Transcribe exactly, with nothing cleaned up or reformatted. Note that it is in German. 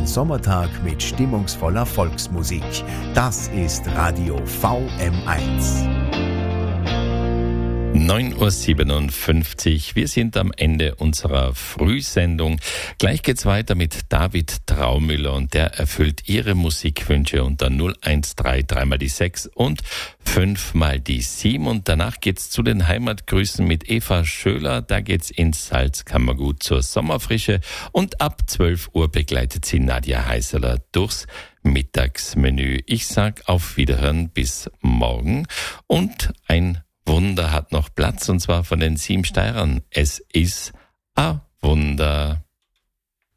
Ein Sommertag mit stimmungsvoller Volksmusik. Das ist Radio V M eins. neun Uhr siebenundfünfzig. Wir sind am Ende unserer Frühsendung. Gleich geht's weiter mit David Traumüller und der erfüllt Ihre Musikwünsche unter null eins drei drei mal die sechs und fünf mal die sieben. Und danach geht's zu den Heimatgrüßen mit Eva Schöler. Da geht's ins Salzkammergut zur Sommerfrische und ab zwölf Uhr begleitet sie Nadja Heißeler durchs Mittagsmenü. Ich sag auf Wiederhören bis morgen und ein Wunder hat noch Platz, und zwar von den Sieben Steirern. Es ist ein Wunder.